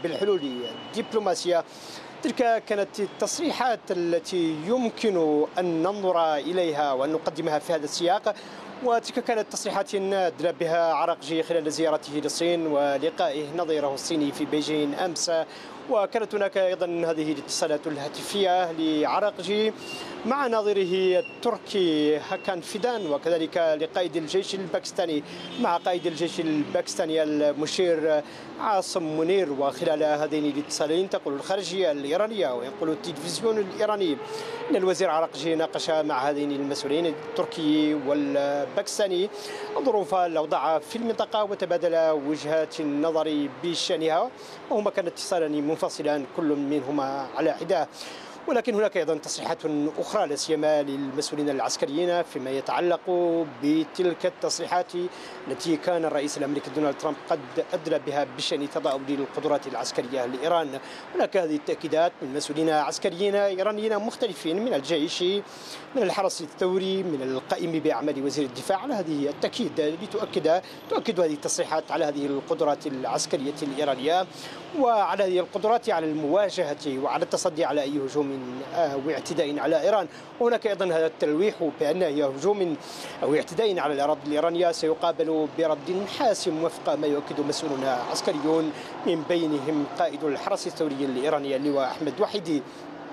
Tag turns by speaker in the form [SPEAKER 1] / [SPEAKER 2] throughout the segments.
[SPEAKER 1] بالحلول الدبلوماسية. تلك كانت التصريحات التي يمكن أن ننظر إليها وأن نقدمها في هذا السياق، وتلك كانت تصريحات نادل بها عراقجي خلال زيارته للصين ولقائه نظيره الصيني في بيجين أمس. وكانت هناك أيضا هذه الاتصالات الهاتفية لعراقجي مع نظيره التركي هاكان فيدان، وكذلك لقائد الجيش الباكستاني مع قائد الجيش الباكستاني المشير عاصم منير. وخلال هذين الاتصالين تقول الخارجية الإيرانية وينقل التلفزيون الإيراني أن الوزير عراقجي ناقش مع هذين المسؤولين التركي والباكستاني ظروف الأوضاع في المنطقة وتبادل وجهات النظر بشأنها، وهما كان اتصالان منفصلان كل منهما على حدة. ولكن هناك أيضا تصريحات أخرى لا سيما للمسؤولين العسكريين فيما يتعلق بتلك التصريحات التي كان الرئيس الأمريكي دونالد ترامب قد أدلى بها بشأن تضاؤل القدرات العسكرية لإيران. هناك هذه التأكيدات من مسؤولين عسكريين إيرانيين مختلفين من الجيش، من الحرس الثوري، من القائم بأعمال وزير الدفاع، على هذه التأكيد تؤكد هذه التصريحات على هذه القدرات العسكرية الإيرانية وعلى هذه القدرات على المواجهة وعلى التصدي على أي هجوم أو اعتداء على إيران. وهناك أيضا هذا التلويح بأن أي هجوم أو اعتداء على الأراضي الإيرانية سيقابل برد حاسم وفق ما يؤكد مسؤولون عسكريون من بينهم قائد الحرس الثوري الإيراني اللواء أحمد وحيدي.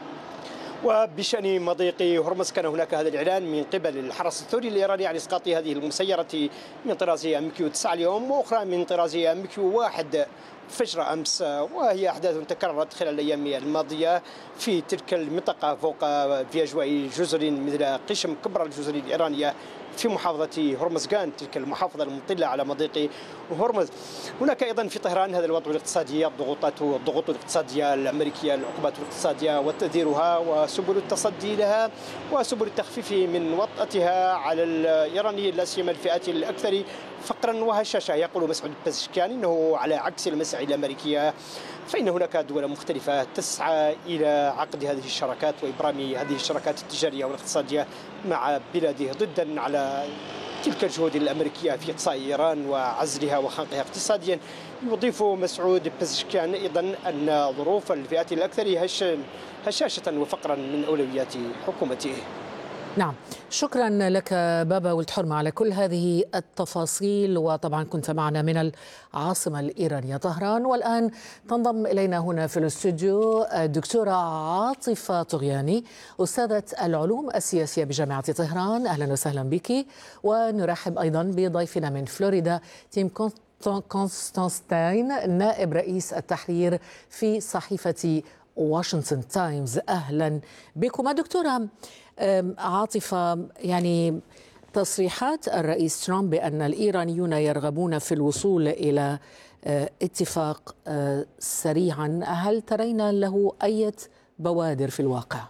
[SPEAKER 1] وبشأن مضيق هرمز كان هناك هذا الإعلان من قبل الحرس الثوري الإيراني عن إسقاط هذه المسيرة من طراز MQ 9 اليوم وأخرى من طراز MQ 1 فجر أمس، وهي أحداث تكررت خلال الأيام الماضية في تلك المنطقة فوق في أجواء جزر مثل قشم كبرى الجزر الإيرانية في محافظة هرمزغان، تلك المحافظة المطلة على مضيق هرمز. هناك أيضا في طهران هذا الوضع الاقتصادي، الضغوط الاقتصادية الأمريكية، العقوبات الاقتصادية وتأثيرها وسبل التصدي لها وسبل التخفيف من وطأتها على الإيرانيين لا سيما الفئات الأكثر فقرا وهشاشة. يقول مسعود بزشكيان إنه على عكس المساعي الأمريكية فإن هناك دول مختلفة تسعى إلى عقد هذه الشراكات وإبرام هذه الشراكات التجارية والاقتصادية مع بلاده ضدا على تلك الجهود الأمريكية في إقصاء إيران وعزلها وخنقها اقتصاديا. يضيف مسعود بزشكيان أيضا أن ظروف الفئات الأكثر هشاشة وفقرا من أولويات حكومته.
[SPEAKER 2] نعم، شكرا لك بابا ولد حرمة على كل هذه التفاصيل، وطبعا كنت معنا من العاصمة الإيرانية طهران. والآن تنضم إلينا هنا في الاستوديو الدكتورة عاطفة طغياني أستاذة العلوم السياسية بجامعة طهران. أهلا وسهلا بك. ونرحب أيضا بضيفنا من فلوريدا تيم كونستانتين نائب رئيس التحرير في صحيفة واشنطن تايمز. أهلا بكم دكتورة عاطفة. يعني تصريحات الرئيس ترامب بأن الإيرانيون يرغبون في الوصول إلى اتفاق سريعا، هل ترين له أي بوادر في الواقع؟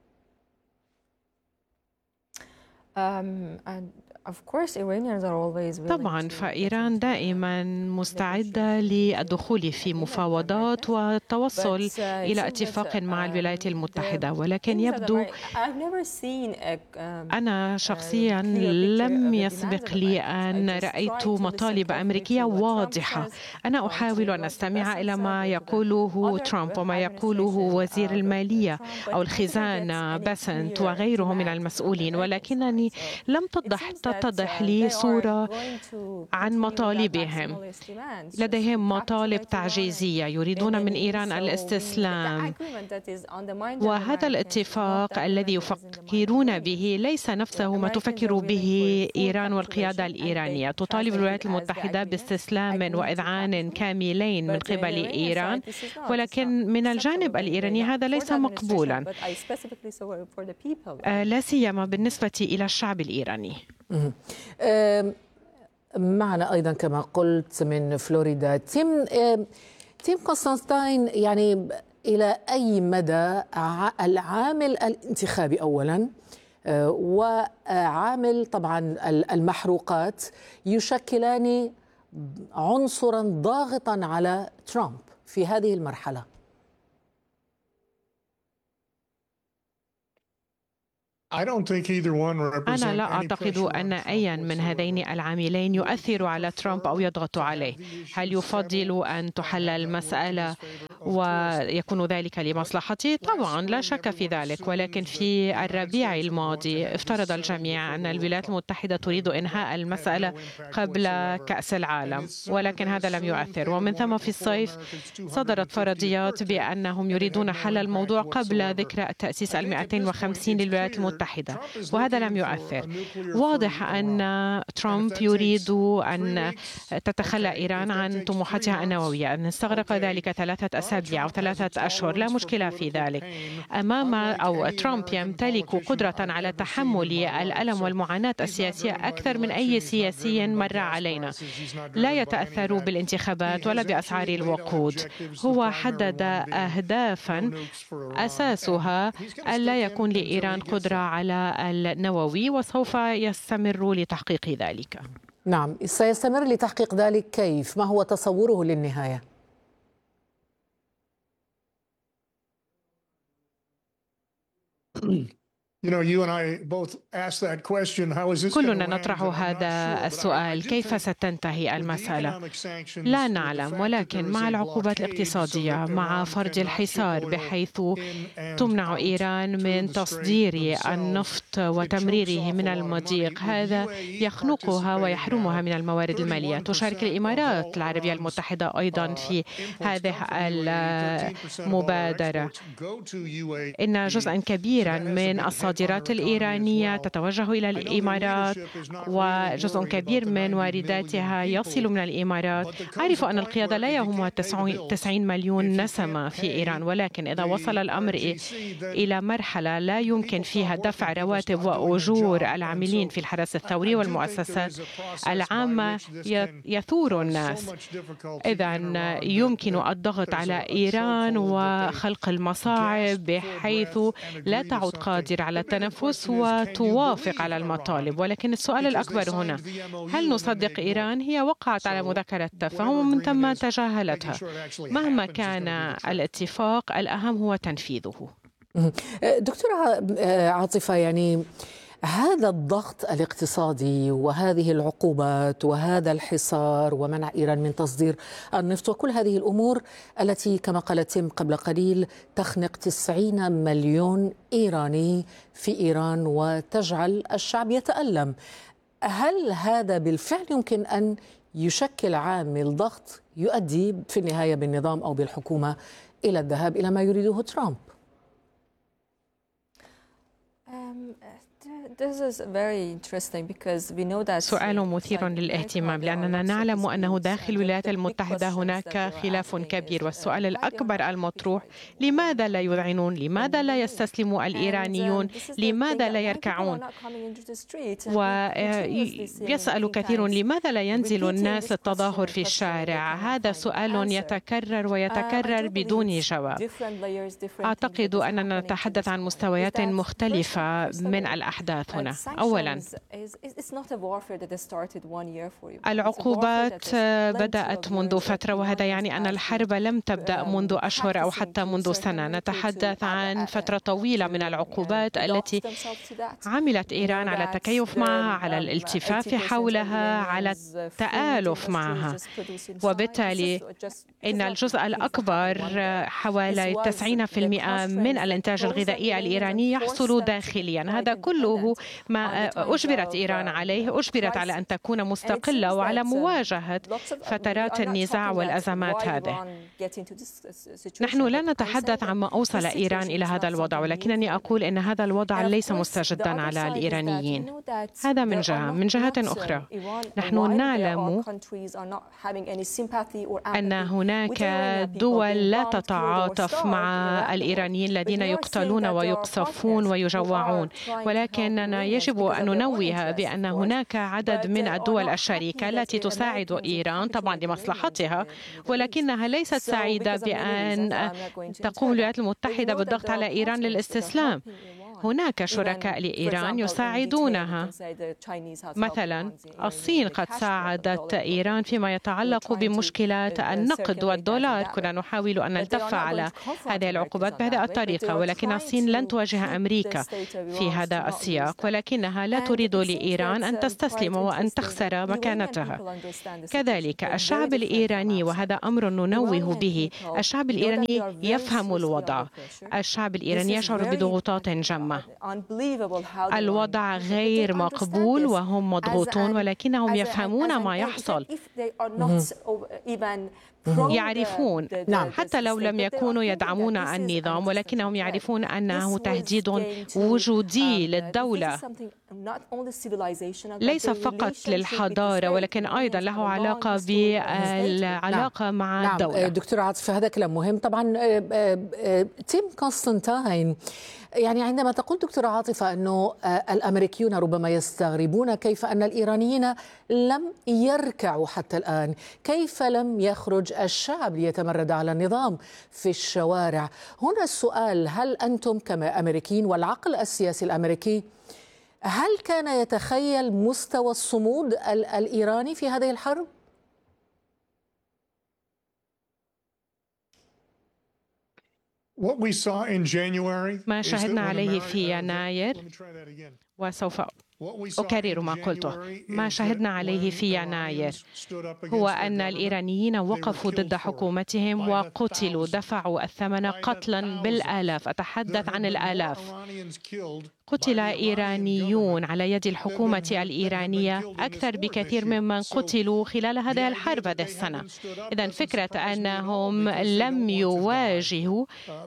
[SPEAKER 3] طبعا فإيران دائما مستعدة للدخول في مفاوضات والتوصل إلى اتفاق مع الولايات المتحدة، ولكن يبدو أنا شخصيا لم يسبق لي أن رأيت مطالب أمريكية واضحة. أنا أحاول أن أستمع إلى ما يقوله ترامب وما يقوله وزير المالية أو الخزانة باسنت وغيره من المسؤولين، ولكنني لم تتضح لي صورة عن مطالبهم. لديهم مطالب تعجيزية، يريدون من إيران الاستسلام، وهذا الاتفاق الذي يفكرون به ليس نفسه ما تفكر به إيران والقيادة الإيرانية. تطالب الولايات المتحدة باستسلام وإذعان كاملين من قبل إيران، ولكن من الجانب الإيراني هذا ليس مقبولا، لا سيما بالنسبة إلى الشعب الإيراني.
[SPEAKER 2] معنا أيضا كما قلت من فلوريدا تيم كونستانتين. يعني إلى أي مدى العامل الانتخابي أولا وعامل طبعا المحروقات يشكلان عنصرا ضاغطا على ترامب في هذه المرحلة؟
[SPEAKER 3] أنا لا أعتقد أن أي من هذين العاملين يؤثر على ترامب أو يضغط عليه. هل يفضل أن تحل المسألة ويكون ذلك لمصلحتي؟ طبعا لا شك في ذلك، ولكن في الربيع الماضي افترض الجميع أن الولايات المتحدة تريد إنهاء المسألة قبل كأس العالم، ولكن هذا لم يؤثر. ومن ثم في الصيف صدرت فرضيات بأنهم يريدون حل الموضوع قبل ذكرى تأسيس 250 للولايات المتحدة، وهذا لم يؤثر. واضح أن ترامب يريد أن تتخلى إيران عن طموحاتها النووية، أن استغرق ذلك 3 أسابيع أو 3 أشهر، لا مشكلة في ذلك. ترامب يمتلك قدرة على تحمل الألم والمعاناة السياسية أكثر من أي سياسي مر علينا. لا يتأثر بالانتخابات ولا بأسعار الوقود. هو حدد أهدافا أساسها ألا يكون لإيران قدرة على النووي، وسوف يستمر لتحقيق ذلك.
[SPEAKER 2] نعم، سيستمر لتحقيق ذلك كيف؟ ما هو تصوره للنهاية؟
[SPEAKER 3] كلنا نطرح هذا السؤال: كيف ستنتهي المسألة؟ لا نعلم، ولكن مع العقوبات الاقتصادية، مع فرض الحصار بحيث تمنع إيران من تصدير النفط وتمريره من المضيق، هذا يخنقها ويحرمها من الموارد المالية. تشارك الإمارات العربية المتحدة أيضا في هذه المبادرة. إن جزءا كبيرا من الصادرات الإيرانية تتوجه إلى الإمارات، وجزء كبير من وارداتها يصل من الإمارات. أعرف أن القيادة لا يهمها 90 مليون نسمة في إيران، ولكن إذا وصل الأمر إلى مرحلة لا يمكن فيها دفع رواتب وأجور العاملين في الحرس الثوري والمؤسسات العامة، يثور الناس. إذا يمكن الضغط على إيران وخلق المصاعب بحيث لا تعود قادرة على التنفس وتوافق على المطالب. ولكن السؤال الأكبر هنا: هل نصدق إيران؟ هي وقعت على مذكرة تفاهم ومن ثم تجاهلتها. مهما كان الاتفاق، الأهم هو تنفيذه.
[SPEAKER 2] دكتورة عاطفة، يعني هذا الضغط الاقتصادي وهذه العقوبات وهذا الحصار ومنع إيران من تصدير النفط وكل هذه الأمور التي كما قال تيم قبل قليل تخنق 90 مليون إيراني في إيران وتجعل الشعب يتألم، هل هذا بالفعل يمكن أن يشكل عامل ضغط يؤدي في النهاية بالنظام أو بالحكومة إلى الذهاب إلى ما يريده ترامب؟
[SPEAKER 3] سؤال مثير للاهتمام، لأننا نعلم أنه داخل الولايات المتحدة هناك خلاف كبير، والسؤال الأكبر المطروح: لماذا لا يذعنون؟ لماذا لا يستسلم الإيرانيون؟ لماذا لا يركعون؟ ويسأل كثير: لماذا لا ينزل الناس للتظاهر في الشارع؟ هذا سؤال يتكرر ويتكرر بدون جواب. أعتقد أننا نتحدث عن مستويات مختلفة من الأحداث هنا. أولا، العقوبات بدأت منذ فترة، وهذا يعني أن الحرب لم تبدأ منذ أشهر أو حتى منذ سنة. نتحدث عن فترة طويلة من العقوبات التي عملت إيران على التكيف معها، على الالتفاف حولها، على التآلف معها. وبالتالي إن الجزء الأكبر حوالي 90% من الإنتاج الغذائي الإيراني يحصل داخليا. هذا كله ما أجبرت إيران عليه، أجبرت على أن تكون مستقلة وعلى مواجهة فترات النزاع والأزمات هذه. نحن لا نتحدث عما أوصل إيران إلى هذا الوضع، ولكنني أقول أن هذا الوضع ليس مستجدا على الإيرانيين. هذا من جهة. من جهة أخرى، نحن نعلم أن هناك دول لا تتعاطف مع الإيرانيين الذين يقتلون ويقصفون ويجوعون، ولكننا يجب أن ننوه بأن هناك عدد من الدول الشريكة التي تساعد إيران طبعا لمصلحتها، ولكنها ليست سعيدة بأن تقوم الولايات المتحدة بالضغط على إيران للاستسلام. هناك شركاء لإيران يساعدونها. مثلا الصين قد ساعدت إيران فيما يتعلق بمشكلة النقد والدولار. كنا نحاول أن نلتف على هذه العقوبات بهذه الطريقة، ولكن الصين لن تواجه أمريكا في هذا السياق، ولكنها لا تريد لإيران أن تستسلم وأن تخسر مكانتها. كذلك الشعب الإيراني، وهذا أمر ننوه به، الشعب الإيراني يفهم الوضع. الشعب الإيراني يشعر بضغوطات جمة. الوضع غير مقبول وهم مضغوطون، ولكنهم يفهمون ما يحصل. يعرفون حتى لو لم يكونوا يدعمون النظام، ولكنهم يعرفون أنه تهديد وجودي للدولة، ليس فقط للحضارة ولكن أيضا له علاقة بالعلاقة مع الدولة.
[SPEAKER 2] دكتور عاطفة، هذا كلام مهم طبعا. تيم كونستانتاين، يعني عندما تقول دكتورة عاطفة أنه الأمريكيون ربما يستغربون كيف أن الإيرانيين لم يركعوا حتى الآن، كيف لم يخرج الشعب ليتمرد على النظام في الشوارع. هنا السؤال، هل أنتم كأمريكيين والعقل السياسي الأمريكي هل كان يتخيل مستوى الصمود الإيراني في هذه الحرب؟
[SPEAKER 3] ما شاهدنا عليه في يناير، وسوف أكرر ما قلته، ما شاهدنا عليه في يناير هو أن الإيرانيين وقفوا ضد حكومتهم وقتلوا، دفعوا الثمن قتلا بالآلاف، أتحدث عن الآلاف. قتل إيرانيون على يد الحكومة الإيرانية أكثر بكثير ممن قتلوا خلال هذه الحرب هذه السنة. إذن فكرة أنهم لم يواجهوا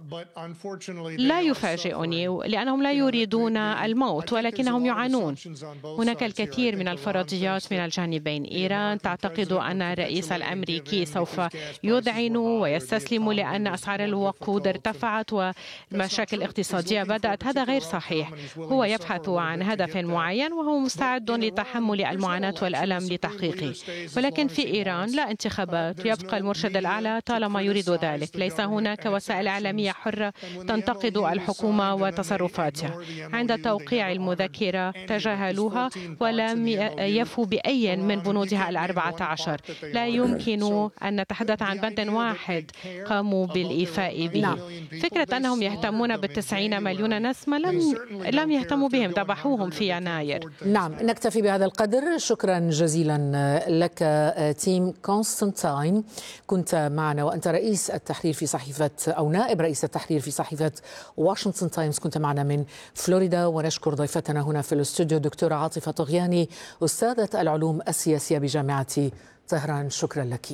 [SPEAKER 3] لا يفاجئني، لأنهم لا يريدون الموت ولكنهم يعانون. هناك الكثير من الفرضيات من الجانبين. إيران تعتقد أن الرئيس الأمريكي سوف يذعن ويستسلم لأن أسعار الوقود ارتفعت والمشاكل الاقتصادية بدأت. هذا غير صحيح. هو يبحث عن هدف معين وهو مستعد لتحمل المعاناة والألم لتحقيقه، ولكن في إيران لا انتخابات، يبقى المرشد الأعلى طالما يريد ذلك. ليس هناك وسائل إعلامية حرة تنتقد الحكومة وتصرفاتها. عند توقيع المذكرة تجاهلوها ولم يفوا بأي من بنودها 14. لا يمكن أن نتحدث عن بند واحد قاموا بالإيفاء به. فكرة أنهم يهتمون ب90 مليون نسمة لم يهتموا بهم، ذبحوهم في يناير.
[SPEAKER 2] نعم، نكتفي بهذا القدر. شكرا جزيلا لك تيم كونستانتاين، كنت معنا وأنت رئيس التحرير في صحيفة أو نائب رئيس التحرير في صحيفة واشنطن تايمز، كنت معنا من فلوريدا. ونشكر ضيفتنا هنا في الاستوديو دكتورة عاطفة طغياني، أستاذة العلوم السياسية بجامعة طهران. شكرا لك.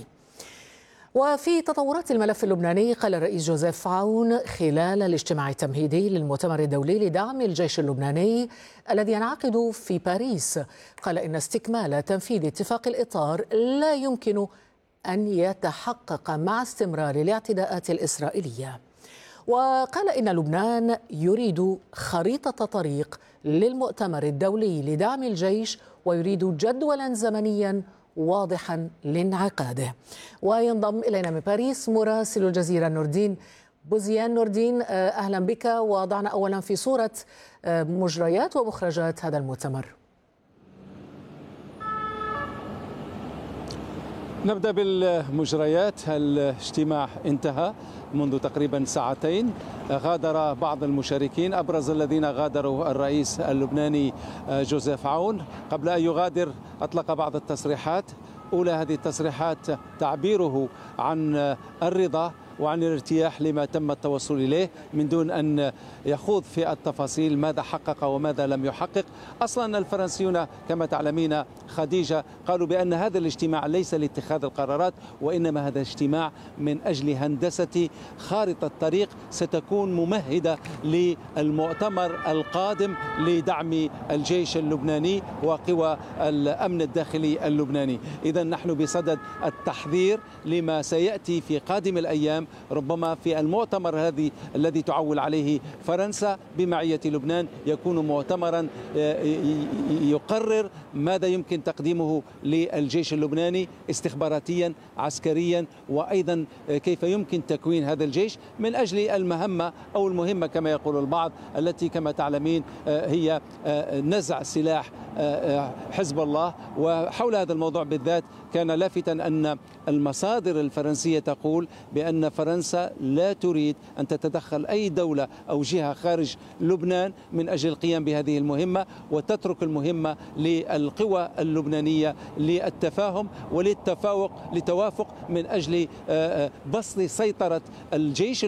[SPEAKER 2] وفي تطورات الملف اللبناني، قال الرئيس جوزيف عون خلال الاجتماع التمهيدي للمؤتمر الدولي لدعم الجيش اللبناني الذي ينعقد في باريس، قال إن استكمال تنفيذ اتفاق الإطار لا يمكن أن يتحقق مع استمرار الاعتداءات الإسرائيلية. وقال إن لبنان يريد خريطة طريق للمؤتمر الدولي لدعم الجيش ويريد جدولا زمنيا واضحا لانعقاده. وينضم إلينا من باريس مراسل الجزيرة نوردين بوزيان. نوردين، أهلا بك، وضعنا أولا في صورة مجريات ومخرجات هذا المؤتمر.
[SPEAKER 4] نبدأ بالمجريات. الاجتماع انتهى منذ تقريبا ساعتين. غادر بعض المشاركين، أبرز الذين غادروا الرئيس اللبناني جوزيف عون. قبل أن يغادر أطلق بعض التصريحات. أولى هذه التصريحات تعبيره عن الرضا وعن الارتياح لما تم التوصل إليه من دون أن يخوض في التفاصيل ماذا حقق وماذا لم يحقق. أصلا الفرنسيون كما تعلمين خديجة قالوا بأن هذا الاجتماع ليس لاتخاذ القرارات، وإنما هذا اجتماع من أجل هندسة خارطة طريق ستكون ممهدة للمؤتمر القادم لدعم الجيش اللبناني وقوى الأمن الداخلي اللبناني. إذن نحن بصدد التحضير لما سيأتي في قادم الأيام ربما في المؤتمر الذي تعول عليه فرنسا بمعية لبنان يكون مؤتمرا يقرر ماذا يمكن تقديمه للجيش اللبناني استخباراتيا عسكريا، وأيضا كيف يمكن تكوين هذا الجيش من أجل المهمة أو المهمة كما يقول البعض التي كما تعلمين هي نزع سلاح حزب الله. وحول هذا الموضوع بالذات كان لافتا أن المصادر الفرنسية تقول بأن فرنسا لا تريد أن تتدخل أي دولة أو جهة خارج لبنان من أجل القيام بهذه المهمة، وتترك المهمة للقوى اللبنانية للتفاهم وللتوافق من أجل بسط سيطرة الجيش